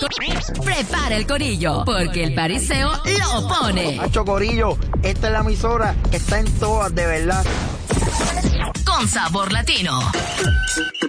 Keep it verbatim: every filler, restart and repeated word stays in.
Prepara el corillo, porque el pariseo lo pone. Hacho corillo, esta es la emisora que está en todas, de verdad. Con sabor latino.